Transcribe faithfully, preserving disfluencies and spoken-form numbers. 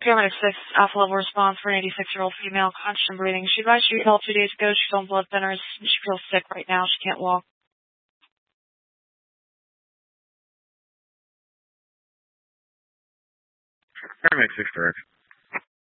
Paramedic six, alpha level response for an eighty-six-year-old female, conscious and breathing. She advised she called two days ago. She's on blood thinners. She feels sick right now. She can't walk. Paramedic six, correct.